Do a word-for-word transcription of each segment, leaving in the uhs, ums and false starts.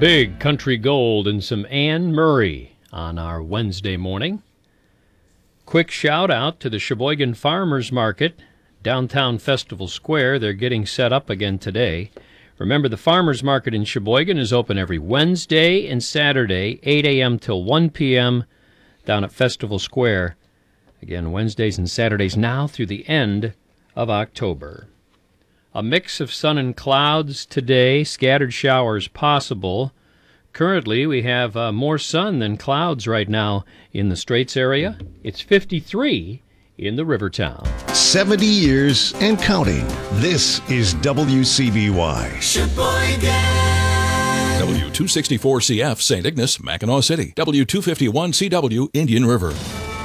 Big Country Gold and some Anne Murray on our Wednesday morning. Quick shout out to the Sheboygan Farmers Market, downtown Festival Square. They're getting set up again today. Remember, the Farmers Market in Sheboygan is open every Wednesday and Saturday, eight a.m. till one p.m. down at Festival Square. Again, Wednesdays and Saturdays now through the end of October. A mix of sun and clouds today, scattered showers possible. Currently, we have uh, more sun than clouds right now in the Straits area. It's fifty-three in the Rivertown. seventy years and counting. This is W C B Y. Sheboygan. W two sixty-four C F, Saint Ignace, Mackinac City. W two fifty-one C W, Indian River.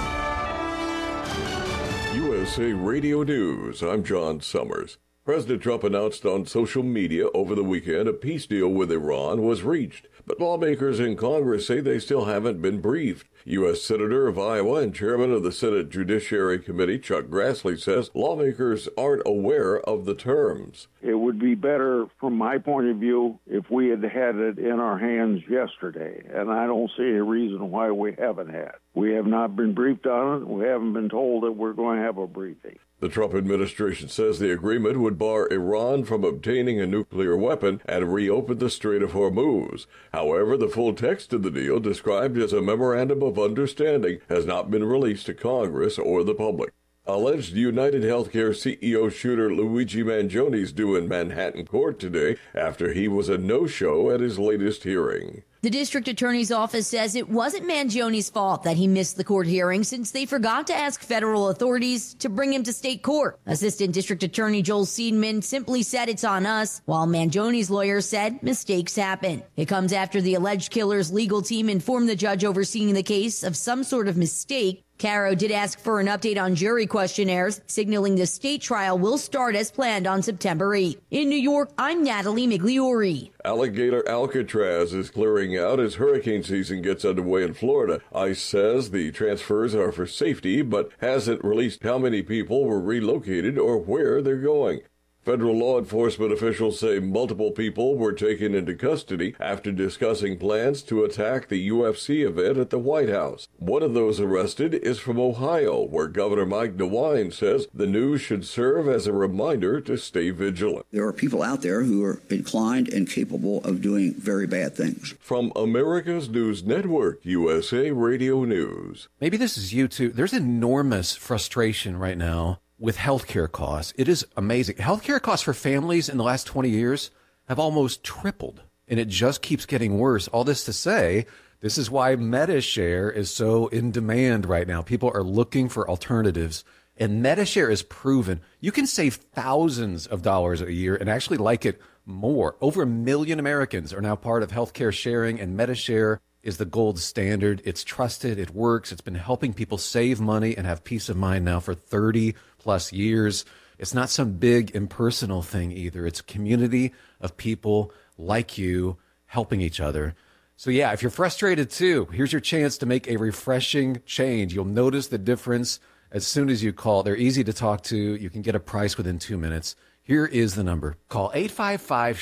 U S A Radio News. I'm John Summers. President Trump announced on social media over the weekend a peace deal with Iran was reached, but lawmakers in Congress say they still haven't been briefed. U S Senator of Iowa and chairman of the Senate Judiciary Committee, Chuck Grassley, says lawmakers aren't aware of the terms. It would be better, from my point of view, if we had had it in our hands yesterday, and I don't see a reason why we haven't had. We have not been briefed on it. We haven't been told that we're going to have a briefing. The Trump administration says the agreement would bar Iran from obtaining a nuclear weapon and reopen the Strait of Hormuz. However, the full text of the deal, described as a memorandum of understanding, has not been released to Congress or the public. Alleged United Healthcare C E O shooter Luigi Mangione is due in Manhattan court today after he was a no-show at his latest hearing. The district attorney's office says it wasn't Mangione's fault that he missed the court hearing since they forgot to ask federal authorities to bring him to state court. Assistant District Attorney Joel Seidman simply said it's on us, while Mangione's lawyer said mistakes happen. It comes after the alleged killer's legal team informed the judge overseeing the case of some sort of mistake. Caro did ask for an update on jury questionnaires, signaling the state trial will start as planned on September eighth. In New York, I'm Natalie Migliori. Alligator Alcatraz is clearing out as hurricane season gets underway in Florida. ICE says the transfers are for safety, but hasn't released how many people were relocated or where they're going. Federal law enforcement officials say multiple people were taken into custody after discussing plans to attack the U F C event at the White House. One of those arrested is from Ohio, where Governor Mike DeWine says the news should serve as a reminder to stay vigilant. There are people out there who are inclined and capable of doing very bad things. From America's News Network, U S A Radio News. Maybe this is you too. There's enormous frustration right now with healthcare costs. It is amazing. Healthcare costs for families in the last twenty years have almost tripled, and it just keeps getting worse. All this to say, this is why MediShare is so in demand right now. People are looking for alternatives, and MediShare is proven. You can save thousands of dollars a year and actually like it more. Over a million Americans are now part of healthcare sharing, and MediShare is the gold standard. It's trusted. It works. It's been helping people save money and have peace of mind now for thirty plus years. It's not some big impersonal thing either. It's a community of people like you helping each other. So yeah, if you're frustrated too, here's your chance to make a refreshing change. You'll notice the difference as soon as you call. They're easy to talk to. You can get a price within two minutes. Here is the number. Call eight five five